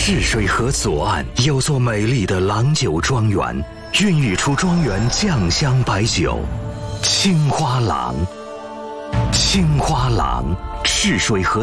赤水河左岸有座美丽的郎酒庄园，孕育出庄园酱香白酒——青花郎。青花郎，赤水河